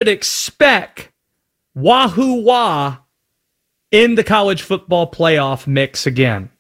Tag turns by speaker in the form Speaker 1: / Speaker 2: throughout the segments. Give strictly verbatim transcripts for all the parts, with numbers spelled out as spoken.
Speaker 1: should expect Wahoo Wah in the college football playoff mix again.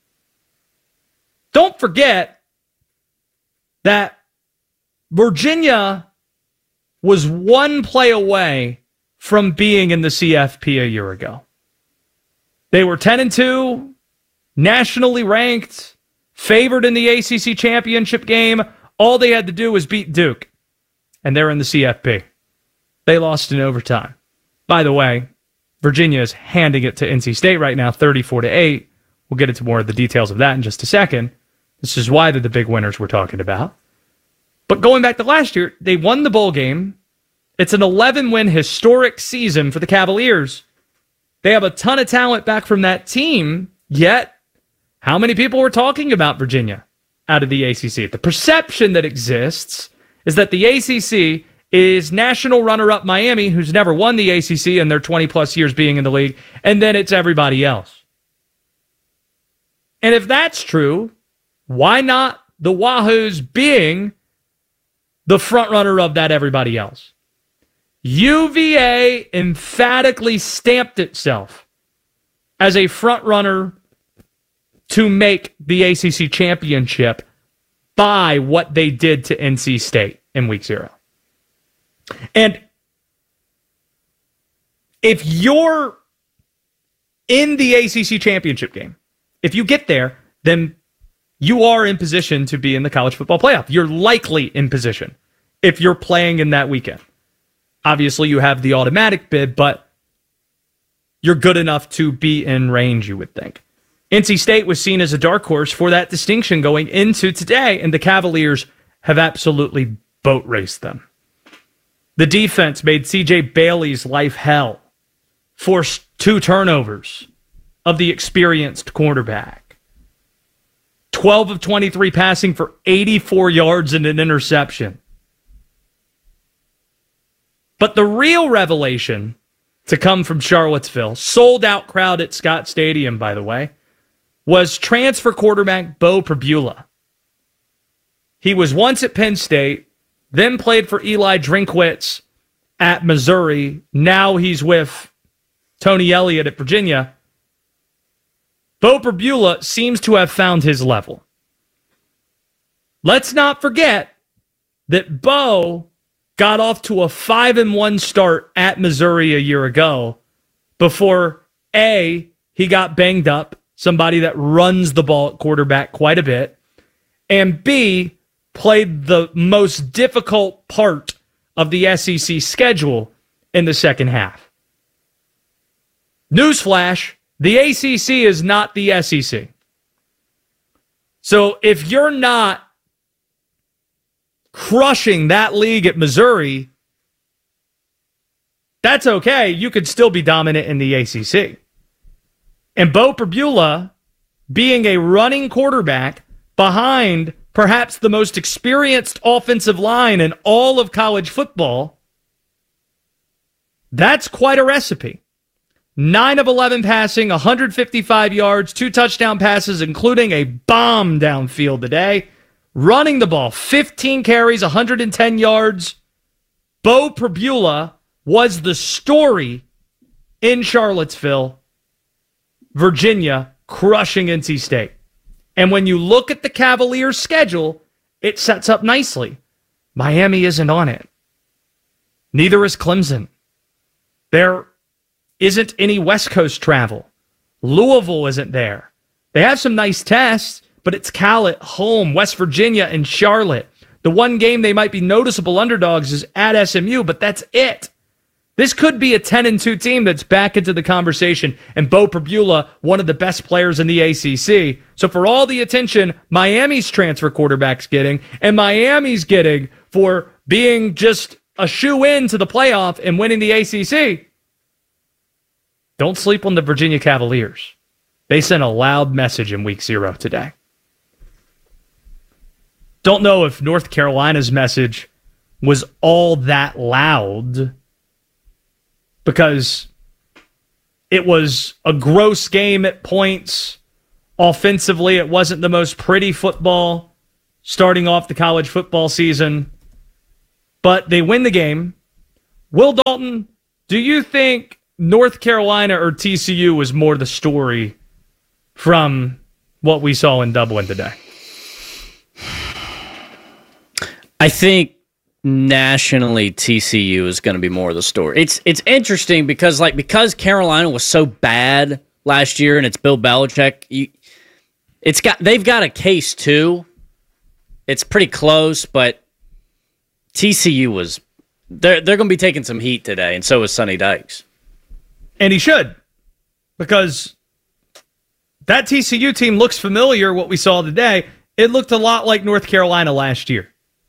Speaker 1: Don't forget that Virginia was one play away from being in the C F P a year ago. They were ten and two, nationally ranked, favored in the A C C championship game. All they had to do was beat Duke, and they're in the C F P. They lost in overtime. By the way, Virginia is handing it to N C State right now, thirty-four to eight. We'll get into more of the details of that in just a second. This is why they're the big winners we're talking about. But going back to last year, they won the bowl game. It's an eleven-win historic season for the Cavaliers. They have a ton of talent back from that team, yet how many people were talking about Virginia out of the A C C? The perception that exists is that the A C C is national runner-up Miami, who's never won the A C C in their twenty-plus years being in the league, and then it's everybody else. And if that's true, why not the Wahoos being the front-runner of that everybody else? U V A emphatically stamped itself as a front-runner to make the A C C championship by what they did to N C State in week zero. And if you're in the A C C championship game, if you get there, then you are in position to be in the college football playoff. You're likely in position if you're playing in that weekend. Obviously, you have the automatic bid, but you're good enough to be in range, you would think. N C State was seen as a dark horse for that distinction going into today, and the Cavaliers have absolutely boat raced them. The defense made C J Bailey's life hell, forced two turnovers of the experienced quarterback. twelve of twenty-three passing for eighty-four yards and an interception. But the real revelation to come from Charlottesville, sold out crowd at Scott Stadium, by the way, was transfer quarterback Bo Perbula. He was once at Penn State, then played for Eli Drinkwitz at Missouri. Now he's with Tony Elliott at Virginia. Bo Perbula seems to have found his level. Let's not forget that Bo got off to a five and one start at Missouri a year ago before A, he got banged up, somebody that runs the ball at quarterback quite a bit, and B, played the most difficult part of the S E C schedule in the second half. Newsflash, the A C C is not the S E C. So if you're not crushing that league at Missouri, that's okay. You could still be dominant in the A C C. And Bo Perbula, being a running quarterback behind perhaps the most experienced offensive line in all of college football, that's quite a recipe. nine of eleven passing, one hundred fifty-five yards, two touchdown passes, including a bomb downfield today. Running the ball, fifteen carries, one hundred ten yards. Bo Perbula was the story in Charlottesville, Virginia, crushing N C State. And when you look at the Cavaliers' schedule, it sets up nicely. Miami isn't on it. Neither is Clemson. There isn't any West Coast travel. Louisville isn't there. They have some nice tests, but it's Cal at home, West Virginia, and Charlotte. The one game they might be noticeable underdogs is at S M U, but that's it. This could be a ten and two team that's back into the conversation, and Bo Perbula, one of the best players in the A C C. So for all the attention Miami's transfer quarterback's getting, and Miami's getting for being just a shoe-in to the playoff and winning the A C C, don't sleep on the Virginia Cavaliers. They sent a loud message in week zero today. Don't know if North Carolina's message was all that loud, because it was a gross game at points. Offensively, it wasn't the most pretty football starting off the college football season. But they win the game, Will Dalton, do you think North Carolina or T C U was more the story from what we saw in Dublin today?
Speaker 2: I think nationally T C U is going to be more of the story. It's it's interesting because like because Carolina was so bad last year and it's Bill Belichick, you, it's got they've got a case too. It's pretty close, but T C U was they're they're going to be taking some heat today, and so is Sonny Dykes.
Speaker 1: And he should, because that T C U team looks familiar. What we saw today, it looked a lot like North Carolina last year.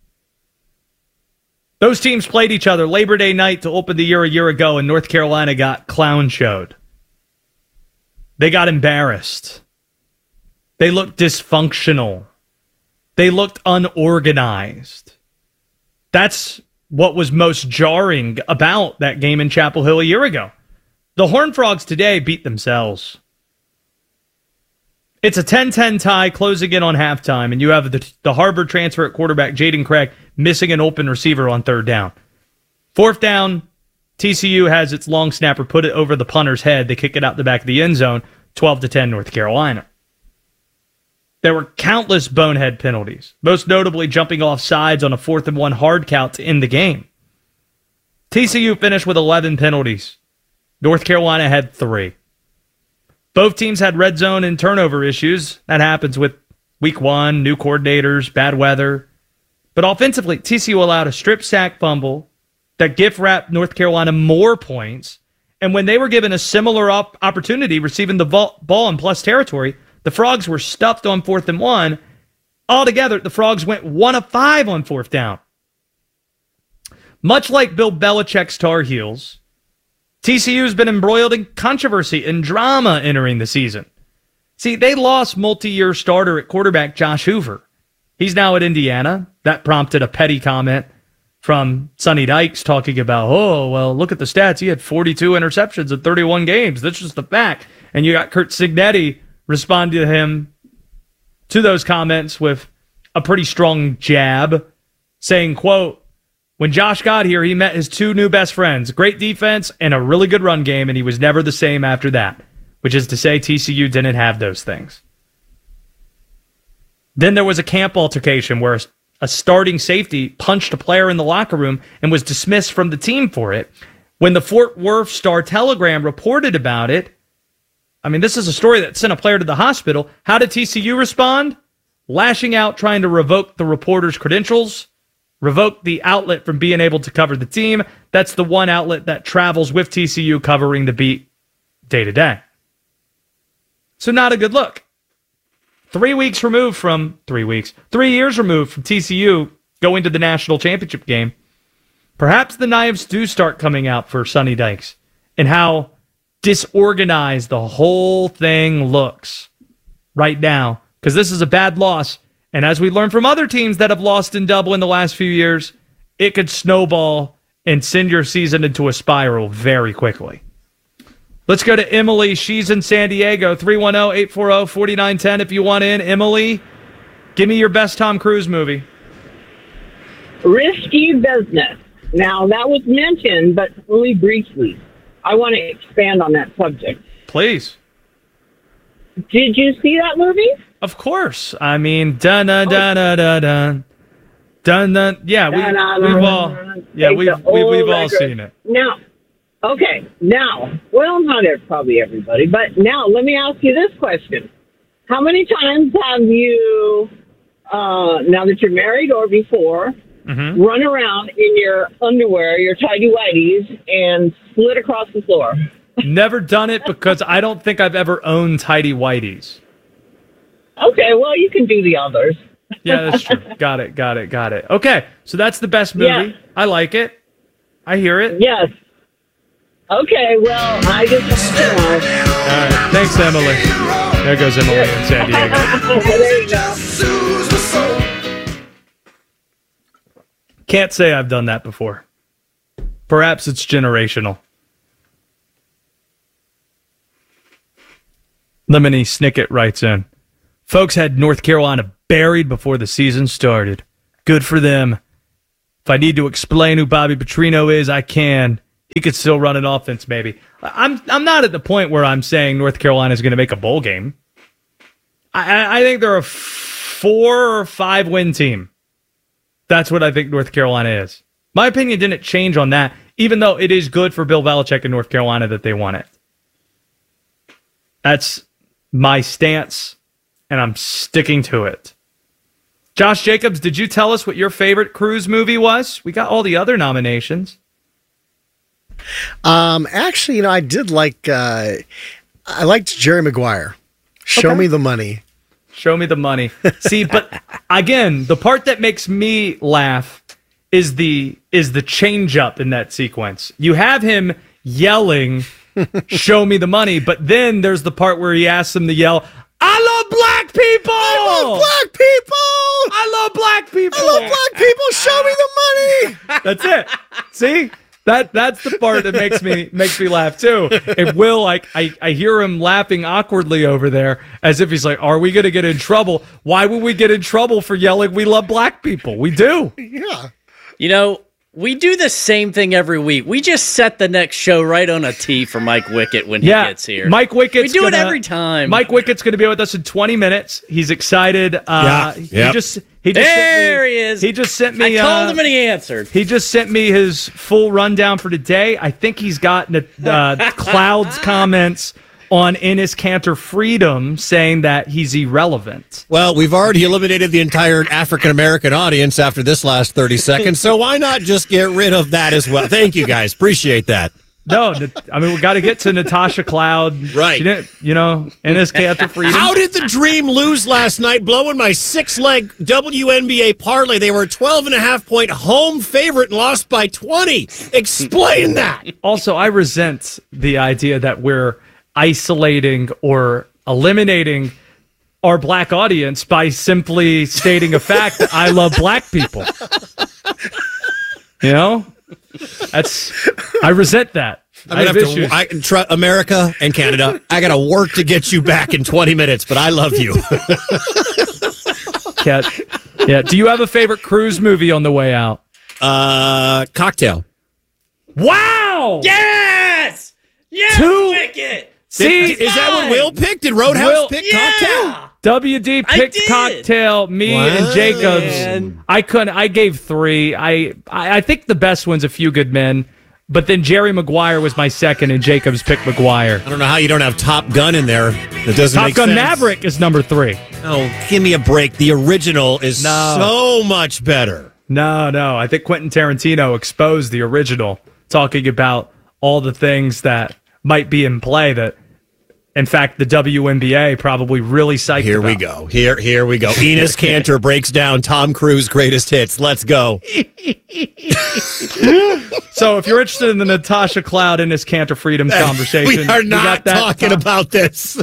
Speaker 1: Those teams played each other Labor Day night to open the year a year ago, and North Carolina got clown showed. They got embarrassed. They looked dysfunctional. They looked unorganized. That's what was most jarring about that game in Chapel Hill a year ago. The Horned Frogs today beat themselves. It's a ten ten tie closing in on halftime, and you have the, the Harvard transfer at quarterback, Jaden Craig, missing an open receiver on third down. Fourth down, T C U has its long snapper put it over the punter's head. They kick it out the back of the end zone, twelve to ten North Carolina. There were countless bonehead penalties, most notably jumping off sides on a fourth and one hard count to end the game. T C U finished with eleven penalties. North Carolina had three. Both teams had red zone and turnover issues. That happens with week one, new coordinators, bad weather. But offensively, T C U allowed a strip sack fumble that gift-wrapped North Carolina more points. And when they were given a similar op- opportunity receiving the ball in plus territory, the Frogs were stuffed on fourth and one. Altogether, the Frogs went one of five on fourth down. Much like Bill Belichick's Tar Heels, T C U has been embroiled in controversy and drama entering the season. See, they lost multi-year starter at quarterback Josh Hoover. He's now at Indiana. That prompted a petty comment from Sonny Dykes talking about, oh, well, look at the stats. He had forty-two interceptions in thirty-one games. That's just the fact. And you got Curt Cignetti responding to him, to those comments with a pretty strong jab, saying, quote, when Josh got here, he met his two new best friends, great defense and a really good run game, and he was never the same after that, which is to say T C U didn't have those things. Then there was a camp altercation where a starting safety punched a player in the locker room and was dismissed from the team for it. When the Fort Worth Star-Telegram reported about it, I mean, this is a story that sent a player to the hospital. How did T C U respond? Lashing out, trying to revoke the reporter's credentials, revoke the outlet from being able to cover the team. That's the one outlet that travels with T C U covering the beat day to day. So not a good look. Three weeks removed from, three weeks, three years removed from T C U going to the national championship game, perhaps the knives do start coming out for Sonny Dykes and how disorganized the whole thing looks right now, because this is a bad loss. And as we learned from other teams that have lost in Dublin the last few years, it could snowball and send your season into a spiral very quickly. Let's go to Emily. She's in San Diego. three one zero, eight four zero, four nine one zero if you want in. Emily, give me your best Tom Cruise movie.
Speaker 3: Risky Business. Now, that was mentioned, but really briefly. I want to expand on that subject.
Speaker 1: Please.
Speaker 3: Did you see that movie?
Speaker 1: Of course. I mean, dun dun dun dun dun dun dun dun. Yeah, we, we've all, yeah, we've we, we've all seen it.
Speaker 3: Now, okay, now, well, not every, probably everybody, but now let me ask you this question: how many times have you, uh, now that you're married or before, mm-hmm. run around in your underwear, your tidy whities, and slid across the floor?
Speaker 1: Never done it because I don't think I've ever owned tidy whities.
Speaker 3: Okay, well, you can do the others.
Speaker 1: Yeah, that's true. Got it, got it, got it. Okay, so that's the best movie. Yeah. I like it. I hear it.
Speaker 3: Yes. Okay, well, I just want to know.
Speaker 1: All right, thanks, Emily. There goes Emily in San Diego.
Speaker 3: There you go.
Speaker 1: Can't say I've done that before. Perhaps it's generational. Lemony Snicket writes in, folks had North Carolina buried before the season started. Good for them. If I need to explain who Bobby Petrino is, I can. He could still run an offense, maybe. I'm I'm not at the point where I'm saying North Carolina is going to make a bowl game. I, I think they're a four or five win team. That's what I think North Carolina is. My opinion didn't change on that, even though it is good for Bill Belichick in North Carolina that they won it. That's my stance, and I'm sticking to it. Josh Jacobs, did you tell us what your favorite Cruise movie was? We got all the other nominations.
Speaker 4: Um, actually, you know, I did like, uh, I liked Jerry Maguire. Show
Speaker 1: Okay.
Speaker 4: me the money.
Speaker 1: Show me the money. See, but again, the part that makes me laugh is the is the change up in that sequence. You have him yelling, "Show me the money," but then there's the part where he asks him to yell, "I love black people!
Speaker 4: I love black people!
Speaker 1: I love black people!
Speaker 4: I love black people! Show me the money!"
Speaker 1: That's it. See? That that's the part that makes me makes me laugh too. And Will, like I, I hear him laughing awkwardly over there as if he's like, "Are we gonna get in trouble? Why would we get in trouble for yelling we love black people? We do."
Speaker 4: Yeah.
Speaker 2: You know, we do the same thing every week. We just set the next show right on a tee for Mike Wickett when he
Speaker 1: Yeah,
Speaker 2: gets here.
Speaker 1: Mike Wickett's
Speaker 2: We do
Speaker 1: gonna,
Speaker 2: it every time.
Speaker 1: Mike Wickett's going to be with us in twenty minutes. He's excited. Uh,
Speaker 5: Yeah,
Speaker 1: He
Speaker 5: yep.
Speaker 1: just he just
Speaker 2: There
Speaker 1: sent me,
Speaker 2: he is.
Speaker 1: He just sent me.
Speaker 2: I called
Speaker 1: uh,
Speaker 2: him and he answered.
Speaker 1: He just sent me his full rundown for today. I think he's gotten uh, Cloud's comments on Ennis Cantor Freedom saying that he's irrelevant.
Speaker 5: Well, we've already eliminated the entire African-American audience after this last thirty seconds, so why not just get rid of that as well? Thank you, guys. Appreciate that.
Speaker 1: No, I mean, we got to get to Natasha Cloud.
Speaker 5: Right.
Speaker 1: She didn't, you know, Ennis Cantor Freedom.
Speaker 5: How did the Dream lose last night, blowing my six-leg W N B A parlay? They were a twelve and a half point home favorite and lost by twenty. Explain that.
Speaker 1: Also, I resent the idea that we're isolating or eliminating our black audience by simply stating a fact that I love black people. You know? That's I resent that.
Speaker 5: I'm
Speaker 1: I
Speaker 5: gonna
Speaker 1: have
Speaker 5: have
Speaker 1: issues.
Speaker 5: to, I, tr- America and Canada, I got to work to get you back in twenty minutes, but I love you.
Speaker 1: Cat. Yeah. Do you have a favorite Cruise movie on the way out?
Speaker 5: Uh, Cocktail.
Speaker 1: Wow!
Speaker 2: Yes! Yes,
Speaker 1: Two-
Speaker 2: Wickett!
Speaker 1: See,
Speaker 5: Is that what Will picked? Did Roadhouse
Speaker 1: Will-
Speaker 5: pick
Speaker 2: Yeah!
Speaker 5: Cocktail?
Speaker 1: W D picked
Speaker 2: did.
Speaker 1: Cocktail, me
Speaker 5: Wow.
Speaker 1: and Jacobs.
Speaker 2: Man.
Speaker 1: I couldn't. I gave three. I, I I think the best one's A Few Good Men, but then Jerry Maguire was my second, and Jacobs picked Maguire.
Speaker 5: I don't know how you don't have Top Gun in there. That doesn't
Speaker 1: Top
Speaker 5: make
Speaker 1: Gun
Speaker 5: sense.
Speaker 1: Maverick is number three.
Speaker 5: Oh, give me a break. The original is
Speaker 1: No.
Speaker 5: so much better.
Speaker 1: No, no. I think Quentin Tarantino exposed the original, talking about all the things that might be in play that, in fact, the W N B A probably really psyched
Speaker 5: Here we
Speaker 1: about.
Speaker 5: go. Here, here we go. Enos Cantor breaks down Tom Cruise greatest hits. Let's go.
Speaker 1: So if you're interested in the Natasha Cloud and his Cantor Freedom conversation,
Speaker 5: We are
Speaker 1: we
Speaker 5: not
Speaker 1: got that.
Speaker 5: talking about this.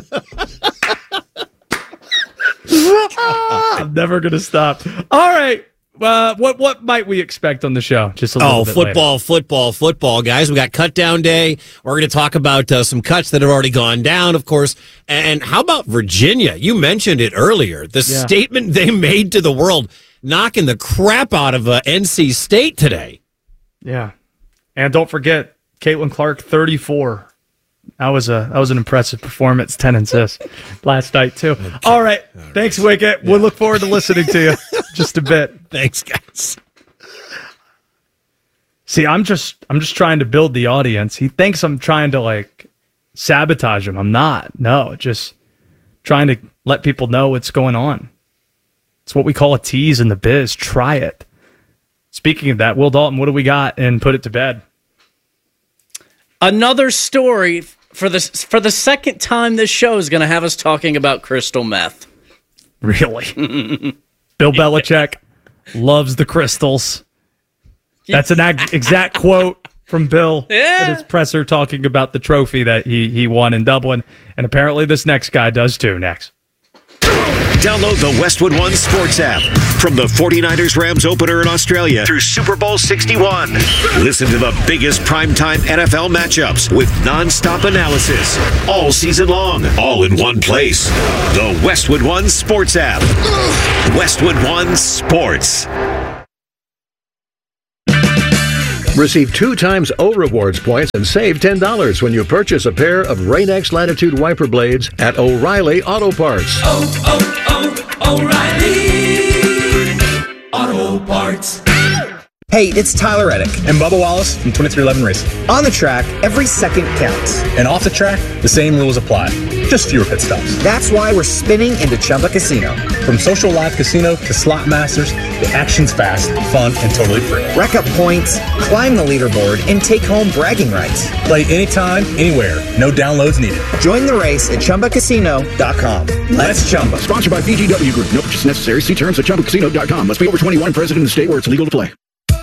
Speaker 1: I'm never going to stop. All right. Uh, what what might we expect on the show? Just a little
Speaker 5: Oh,
Speaker 1: bit
Speaker 5: football, football, football, guys. We got cut down day. We're going to talk about uh, some cuts that have already gone down, of course. And how about Virginia? You mentioned it earlier. The
Speaker 1: Yeah.
Speaker 5: statement they made to the world, knocking the crap out of uh, N C State today.
Speaker 1: later. Yeah. And don't forget, Caitlin Clark, thirty-four. That was a that was an impressive performance, ten assists last night too. Okay. All right, All right. Thanks, Wicket. Yeah. We'll look forward to listening to you just a bit.
Speaker 5: Thanks, guys.
Speaker 1: See, I'm just I'm just trying to build the audience. He thinks I'm trying to like sabotage him. I'm not. No, just trying to let people know what's going on. It's what we call a tease in the biz. Try it. Speaking of that, Will Dalton, what do we got? And put it to bed.
Speaker 2: Another story for the for the second time this show is going to have us talking about crystal meth.
Speaker 1: Really? Bill Belichick loves the crystals. That's an ag- exact quote from Bill
Speaker 2: Yeah.
Speaker 1: at his presser talking about the trophy that he, he won in Dublin. And apparently this next guy does too. Next.
Speaker 6: Download the Westwood One Sports app. From the forty-niners Rams opener in Australia through Super Bowl sixty-one. Listen to the biggest primetime N F L matchups with nonstop analysis all season long, all in one place. The Westwood One Sports app. Westwood One Sports.
Speaker 7: Receive two times O Rewards points and save ten dollars when you purchase a pair of Rain-X Latitude wiper blades at O'Reilly Auto Parts.
Speaker 8: Oh, oh, oh, O'Reilly Auto Parts.
Speaker 9: Hey, it's Tyler Reddick
Speaker 10: and Bubba Wallace from twenty-three eleven Racing.
Speaker 9: On the track, every second counts.
Speaker 10: And off the track, the same rules apply. Just fewer pit stops.
Speaker 9: That's why we're spinning into Chumba Casino.
Speaker 10: From social live casino to slot masters, the action's fast, fun, and totally free.
Speaker 9: Rack up points, climb the leaderboard, and take home bragging rights.
Speaker 10: Play anytime, anywhere. No downloads needed.
Speaker 9: Join the race at Chumba Casino dot com. Let's Chumba.
Speaker 11: Sponsored by B G W Group. No purchase necessary. See terms at Chumba Casino dot com. Must be over twenty-one, present in the state where it's legal to play.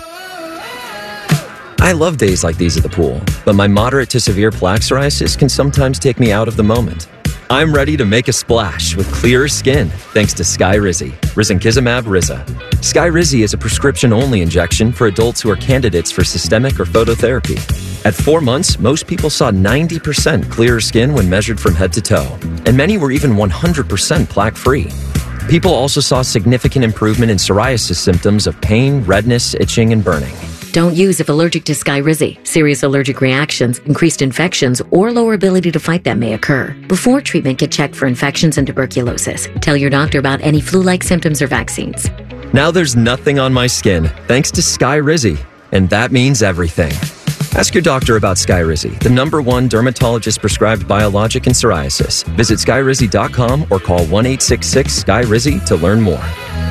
Speaker 12: I love days like these at the pool, but my moderate to severe plaque psoriasis can sometimes take me out of the moment. I'm ready to make a splash with clearer skin thanks to Skyrizi, risankizumab Riza. Skyrizi is a prescription-only injection for adults who are candidates for systemic or phototherapy. At four months, most people saw ninety percent clearer skin when measured from head to toe, and many were even one hundred percent plaque-free. People also saw significant improvement in psoriasis symptoms of pain, redness, itching, and burning.
Speaker 13: Don't use if allergic to Skyrizi. Serious allergic reactions, increased infections, or lower ability to fight them may occur. Before treatment, get checked for infections and tuberculosis. Tell your doctor about any flu-like symptoms or vaccines.
Speaker 12: Now there's nothing on my skin, thanks to Skyrizi, and that means everything. Ask your doctor about Skyrizi, the number one dermatologist-prescribed biologic in psoriasis. Visit Skyrizi dot com or call one eight six six Skyrizi to learn more.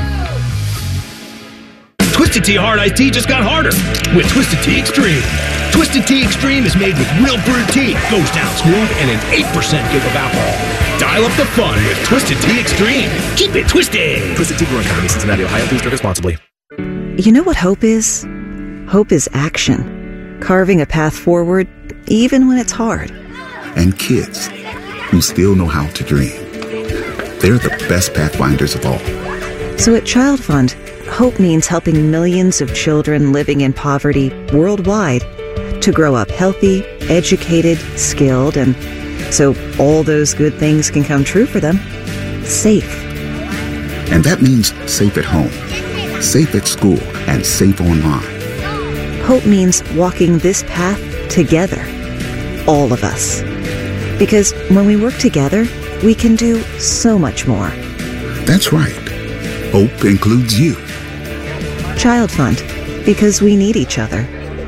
Speaker 14: Twisted Tea Hard Iced Tea just got harder with Twisted Tea Extreme. Twisted Tea Extreme is made with real brewed tea, goes down smooth, and an eight percent give of alcohol. Dial up the fun with Twisted Tea Extreme. Keep it twisted.
Speaker 15: Twisted Tea Brewing Company, Cincinnati, Ohio. Please drink responsibly.
Speaker 16: You know what hope is? Hope is action. Carving a path forward, even when it's hard.
Speaker 17: And kids who still know how to dream. They're the best pathfinders of all.
Speaker 16: So at Child Fund, hope means helping millions of children living in poverty worldwide to grow up healthy, educated, skilled, and so all those good things can come true for them. Safe.
Speaker 17: And that means safe at home, safe at school, and safe online.
Speaker 16: Hope means walking this path together, all of us. Because when we work together, we can do so much more.
Speaker 17: That's right. Hope includes you.
Speaker 16: Child Fund, because we need each other.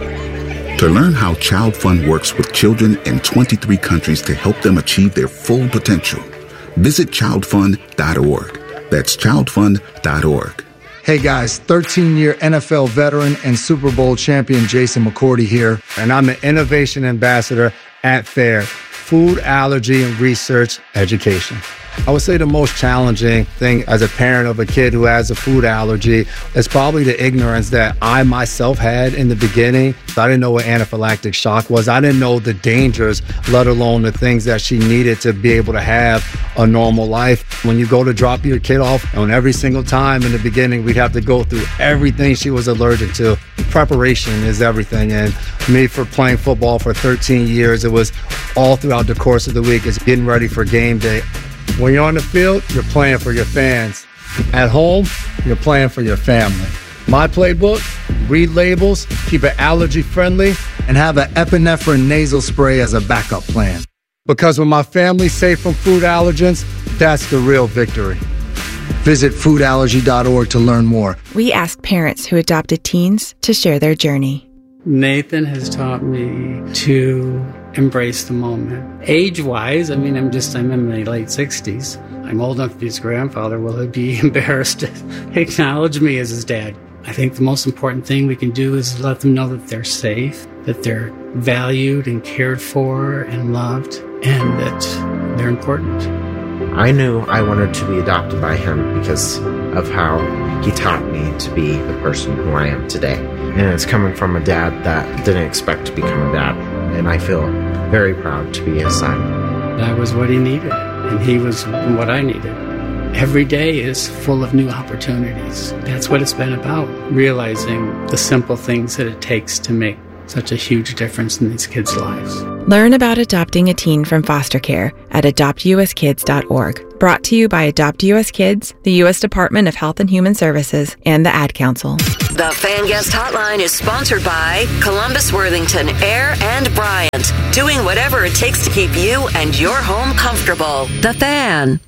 Speaker 17: To learn how Child Fund works with children in twenty-three countries to help them achieve their full potential, visit child fund dot org. That's child fund dot org.
Speaker 18: Hey guys, thirteen-year N F L veteran and Super Bowl champion Jason McCourty here, and I'm the Innovation Ambassador at FAIR, Food Allergy and Research Education. I would say the most challenging thing as a parent of a kid who has a food allergy is probably the ignorance that I myself had in the beginning. I didn't know what anaphylactic shock was. I didn't know the dangers, let alone the things that she needed to be able to have a normal life. When you go to drop your kid off, and every single time in the beginning, we'd have to go through everything she was allergic to. Preparation is everything. And me, for playing football for thirteen years, it was all throughout the course of the week. It's getting ready for game day. When you're on the field, you're playing for your fans. At home, you're playing for your family. My playbook, read labels, keep it allergy friendly, and have an epinephrine nasal spray as a backup plan. Because when my family's safe from food allergens, that's the real victory. Visit food allergy dot org to learn more.
Speaker 19: We asked parents who adopted teens to share their journey.
Speaker 20: Nathan has taught me to embrace the moment. Age-wise, I mean, I'm just, I'm in my late sixties. I'm old enough to be his grandfather. Will he be embarrassed to acknowledge me as his dad? I think the most important thing we can do is let them know that they're safe, that they're valued and cared for and loved, and that they're important.
Speaker 21: I knew I wanted to be adopted by him because of how he taught me to be the person who I am today. And it's coming from a dad that didn't expect to become a dad. And I feel very proud to be his son.
Speaker 20: That was what he needed, and he was what I needed. Every day is full of new opportunities. That's what it's been about, realizing the simple things that it takes to make such a huge difference in these kids' lives.
Speaker 19: Learn about adopting a teen from foster care at adopt u s kids dot org. Brought to you by Adopt U S Kids, the U S Department of Health and Human Services, and the Ad Council.
Speaker 3: The Fan Guest Hotline is sponsored by Columbus, Worthington, Air, and Bryant, doing whatever it takes to keep you and your home comfortable. The Fan.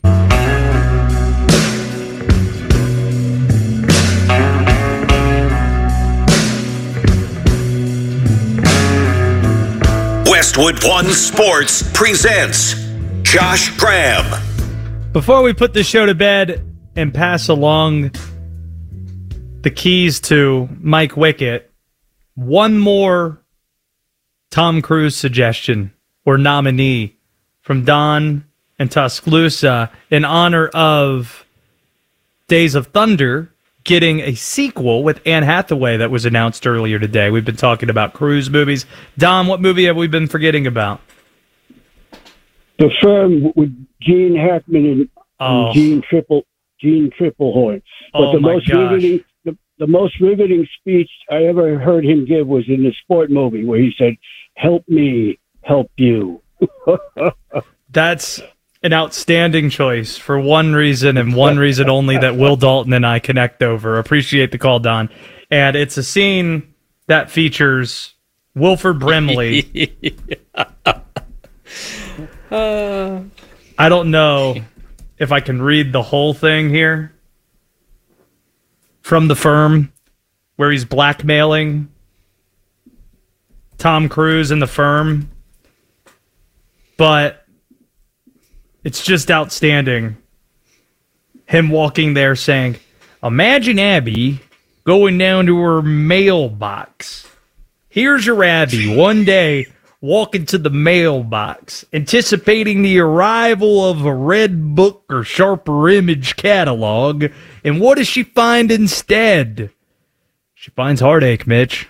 Speaker 6: Westwood One Sports presents Josh Graham.
Speaker 1: Before we put the show to bed and pass along the keys to Mike Wickett, one more Tom Cruise suggestion or nominee from Don in Tuscaloosa in honor of Days of Thunder getting a sequel with Anne Hathaway that was announced earlier today. We've been talking about Cruise movies. Don, what movie have we been forgetting about?
Speaker 22: The Firm with Gene Hackman and,
Speaker 1: oh.
Speaker 22: and Gene Triple Gene Triplehorn. But
Speaker 1: oh
Speaker 22: the
Speaker 1: my
Speaker 22: most
Speaker 1: gosh.
Speaker 22: riveting the, the most riveting speech I ever heard him give was in the sport movie where he said, "Help me, help you."
Speaker 1: That's an outstanding choice for one reason and one reason only that Will Dalton and I connect over. Appreciate the call, Don. And it's a scene that features Wilford Brimley. uh, I don't know if I can read the whole thing here. From The Firm, where he's blackmailing Tom Cruise in The Firm. But it's just outstanding. Him walking there saying, "Imagine Abby going down to her mailbox. Here's your Abby one day walking to the mailbox, anticipating the arrival of a red book or sharper image catalog. And what does she find instead? She finds heartache, Mitch.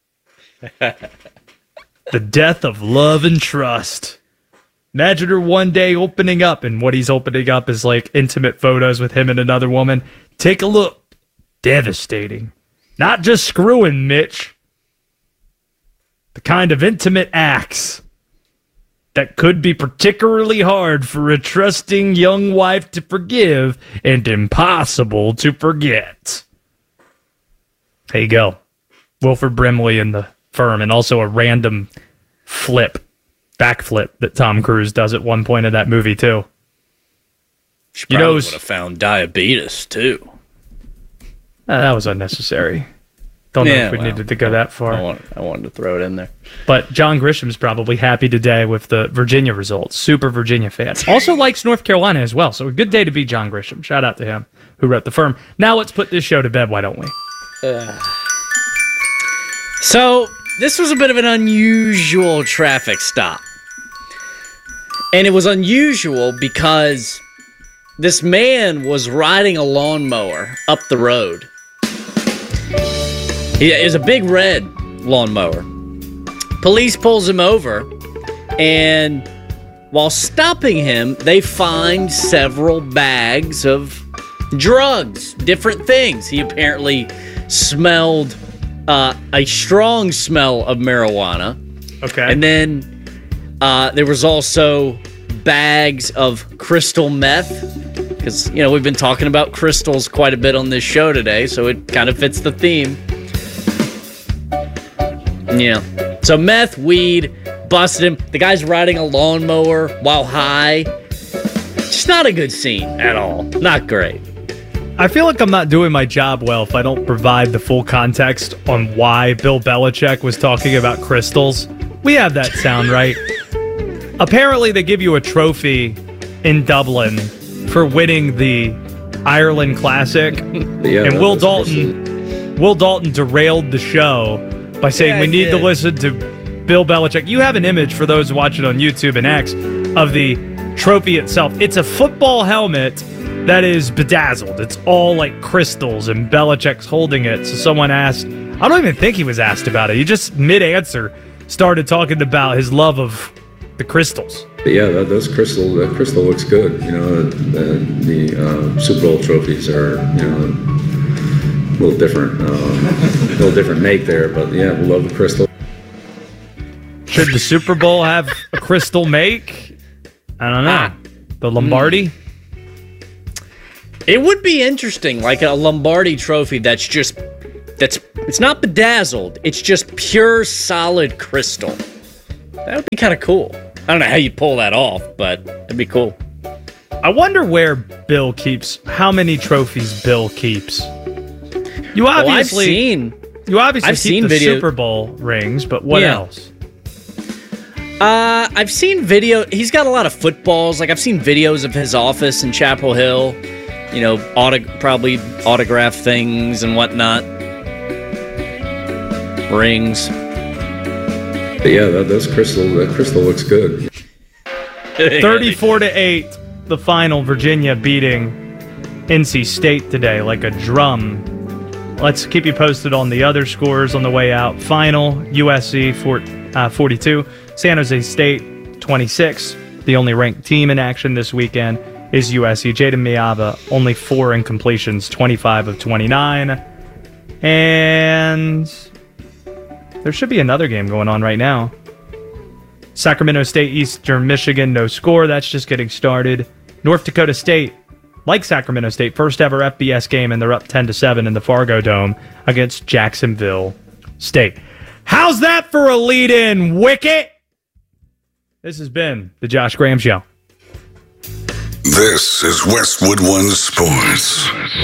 Speaker 1: The death of love and trust." Imagine her one day opening up, and what he's opening up is like intimate photos with him and another woman. Take a look. Devastating. Not just screwing, Mitch. The kind of intimate acts that could be particularly hard for a trusting young wife to forgive and impossible to forget. There you go. Wilford Brimley in The Firm, and also a random flip. Backflip that Tom Cruise does at one point in that movie, too.
Speaker 2: She probably you know, would have found diabetes, too.
Speaker 1: Uh, that was unnecessary. Don't know
Speaker 2: yeah,
Speaker 1: if we
Speaker 2: well,
Speaker 1: needed to go that far.
Speaker 2: I, want, I wanted to throw it in there.
Speaker 1: But John Grisham's probably happy today with the Virginia results. Super Virginia fan. Also likes North Carolina as well, so a good day to be John Grisham. Shout out to him who wrote The Firm. Now let's put this show to bed, why don't we?
Speaker 2: Uh. So, this was a bit of an unusual traffic stop. And it was unusual because this man was riding a lawnmower up the road. It was a big red lawnmower. Police pulls him over, and while stopping him, they find several bags of drugs, different things. He apparently smelled uh, a strong smell of marijuana.
Speaker 1: Okay.
Speaker 2: And then Uh, there was also bags of crystal meth, because, you know, we've been talking about crystals quite a bit on this show today, so it kind of fits the theme. Yeah. So meth, weed, busted him. The guy's riding a lawnmower while high. Just not a good scene at all. Not great.
Speaker 1: I feel like I'm not doing my job well if I don't provide the full context on why Bill Belichick was talking about crystals. We have that sound, right? Apparently, they give you a trophy in Dublin for winning the Ireland Classic.
Speaker 23: Yeah,
Speaker 1: and Will Dalton, Will Dalton derailed the show by saying
Speaker 2: Yeah,
Speaker 1: we
Speaker 2: I
Speaker 1: need
Speaker 2: did.
Speaker 1: to listen to Bill Belichick. You have an image for those watching on YouTube and X of the trophy itself. It's a football helmet that is bedazzled. It's all like crystals, and Belichick's holding it. So someone asked, I don't even think he was asked about it. He just mid-answer started talking about his love of the crystals.
Speaker 23: But yeah, that, those crystal, that crystal looks good. You know, the, the uh, Super Bowl trophies are, you know, a little different, uh, a little different make there. But yeah, we love the crystal.
Speaker 1: Should the Super Bowl have a crystal make? I don't know. Ah. The Lombardi?
Speaker 2: It would be interesting, like a Lombardi trophy that's just, that's it's not bedazzled. It's just pure, solid crystal. That would be kind of cool. I don't know how you pull that off, but it'd be cool.
Speaker 1: I wonder where Bill keeps, how many trophies Bill keeps. You obviously,
Speaker 2: well, I've seen,
Speaker 1: you obviously
Speaker 2: I've
Speaker 1: keep
Speaker 2: seen
Speaker 1: the
Speaker 2: video.
Speaker 1: Super Bowl rings, but what
Speaker 2: yeah.
Speaker 1: else?
Speaker 2: Uh, I've seen video. He's got a lot of footballs. Like I've seen videos of his office in Chapel Hill. You know, auto, probably autograph things and whatnot. Rings.
Speaker 23: But yeah, that, that's crystal. That crystal looks good.
Speaker 1: thirty-four to eight, the final. Virginia beating N C State today like a drum. Let's keep you posted on the other scores on the way out. Final, U S C for, uh, forty-two, San Jose State twenty-six. The only ranked team in action this weekend is U S C. Jaden Miava, only four incompletions, twenty-five of twenty-nine. And there should be another game going on right now. Sacramento State, Eastern Michigan, no score. That's just getting started. North Dakota State, like Sacramento State, first ever F B S game, and they're up ten to seven in the Fargo Dome against Jacksonville State. How's that for a lead-in, Wicket? This has been the Josh Graham Show.
Speaker 4: This is Westwood One Sports.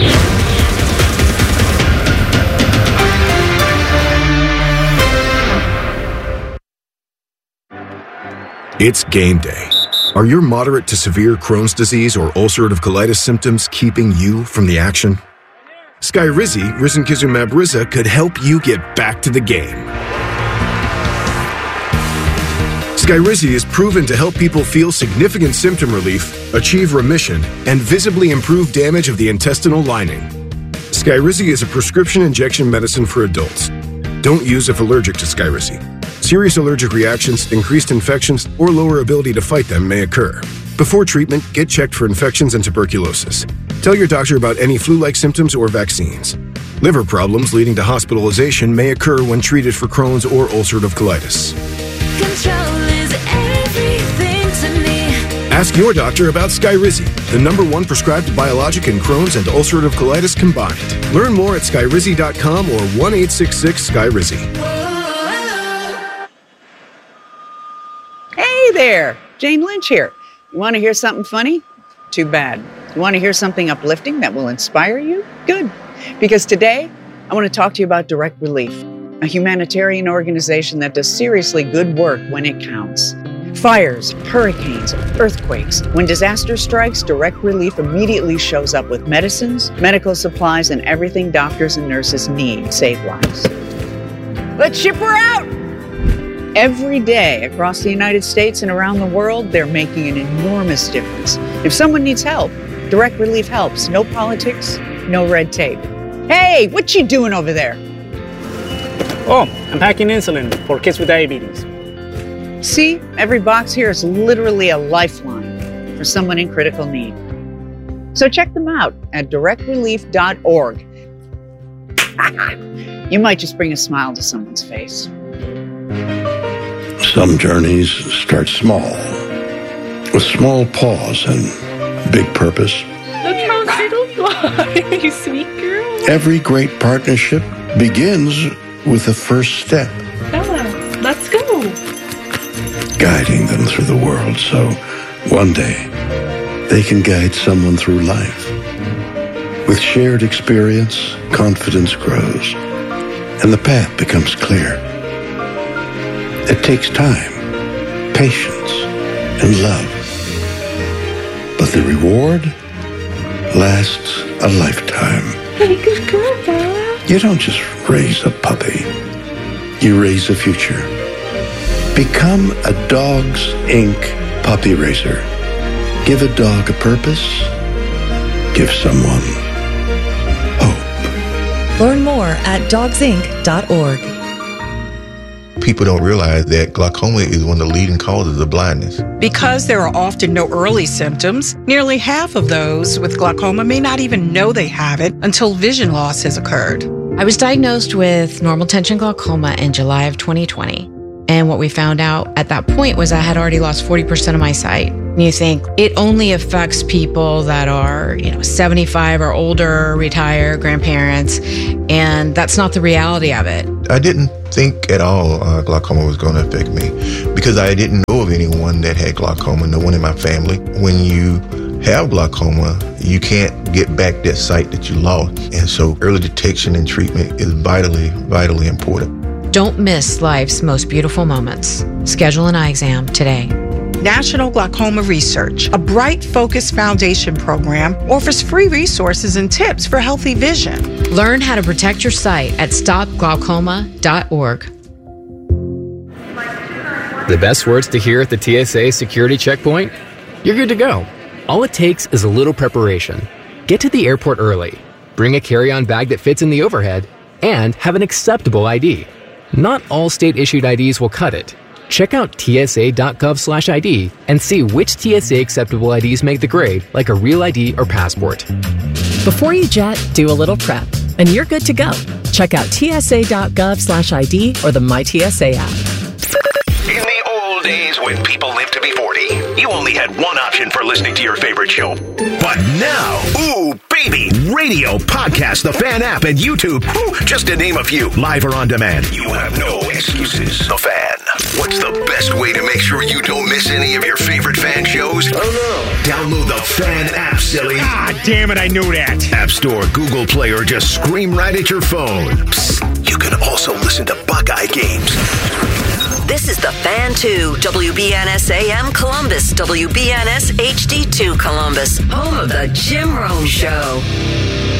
Speaker 15: It's game day. Are your moderate to severe Crohn's disease or ulcerative colitis symptoms keeping you from the action? Skyrizi, risankizumab Riza, could help you get back to the game. Skyrizi is proven to help people feel significant symptom relief, achieve remission, and visibly improve damage of the intestinal lining. Skyrizi is a prescription injection medicine for adults. Don't use if allergic to Skyrizi. Serious allergic reactions, increased infections, or lower ability to fight them may occur. Before treatment, get checked for infections and tuberculosis. Tell your doctor about any flu-like symptoms or vaccines. Liver problems leading to hospitalization may occur when treated for Crohn's or ulcerative colitis.
Speaker 8: Control is everything to me.
Speaker 15: Ask your doctor about Skyrizi, the number one prescribed biologic in Crohn's and ulcerative colitis combined. Learn more at skyrizi dot com or one eight six six Skyrizi.
Speaker 5: Hey there, Jane Lynch here. You want to hear something funny? Too bad. You want to hear something uplifting that will inspire you? Good. Because today, I want to talk to you about Direct Relief, a humanitarian organization that does seriously good work when it counts. Fires, hurricanes, earthquakes. When disaster strikes, Direct Relief immediately shows up with medicines, medical supplies, and everything doctors and nurses need to save lives. Let's ship her out! Every day across the United States and around the world, they're making an enormous difference. If someone needs help, Direct Relief helps. No politics, no red tape. Hey, what you doing over there?
Speaker 7: Oh, I'm packing insulin for kids with diabetes.
Speaker 5: See, every box here is literally a lifeline for someone in critical need. So check them out at direct relief dot org. You might just bring a smile to someone's face.
Speaker 24: Some journeys start small, with small pause and big purpose.
Speaker 25: Look how little you are, you sweet girl.
Speaker 24: Every great partnership begins with the first step.
Speaker 25: Bella, let's go.
Speaker 24: Guiding them through the world so one day they can guide someone through life. With shared experience, confidence grows, and the path becomes clear. It takes time, patience, and love. But the reward lasts a lifetime.
Speaker 25: Hey, good girl, Bella.
Speaker 24: You don't just raise a puppy. You raise a future. Become a Dogs Incorporated puppy raiser. Give a dog a purpose. Give someone hope.
Speaker 26: Learn more at dogs inc dot org.
Speaker 27: People don't realize that glaucoma is one of the leading causes of blindness.
Speaker 28: Because there are often no early symptoms, nearly half of those with glaucoma may not even know they have it until vision loss has occurred.
Speaker 29: I was diagnosed with normal tension glaucoma in July of twenty twenty.
Speaker 9: And what we found out at that point was I had already lost forty percent of my sight. And you think it only affects people that are, you know, seventy-five or older, retired, grandparents, and that's not the reality of it.
Speaker 27: I didn't think at all uh, glaucoma was going to affect me because I didn't know of anyone that had glaucoma, no one in my family. When you have glaucoma, you can't get back that sight that you lost. And so early detection and treatment is vitally, vitally important.
Speaker 9: Don't miss life's most beautiful moments. Schedule an eye exam today.
Speaker 28: National Glaucoma Research, a Bright Focus Foundation program, offers free resources and tips for healthy vision.
Speaker 9: Learn how to protect your sight at stop glaucoma dot org.
Speaker 10: The best words to hear at the T S A security checkpoint? You're good to go. All it takes is a little preparation. Get to the airport early, bring a carry-on bag that fits in the overhead, and have an acceptable I D. Not all state-issued I Ds will cut it. Check out T S A dot gov slash I D and see which T S A acceptable I Ds make the grade, like a real I D or passport.
Speaker 11: Before you jet, do a little prep, and you're good to go. Check out T S A dot gov slash I D or the My T S A app.
Speaker 6: In the old days when people lived to be forty, you only had one option for listening to your favorite show. But now, ooh, baby, radio, podcast, the Fan app, and YouTube, ooh, just to name a few, live or on demand. You have no excuses. The Fan. What's the best way to make sure you don't miss any of your favorite Fan shows? Oh no. Download the Fan app, silly.
Speaker 12: Ah, damn it, I knew that.
Speaker 6: App Store, Google Play, or just scream right at your phone. Psst, you can also listen to Buckeye games.
Speaker 3: This is the Fan two, W B N S A M Columbus, W B N S H D two Columbus, home of the Jim Rome Show.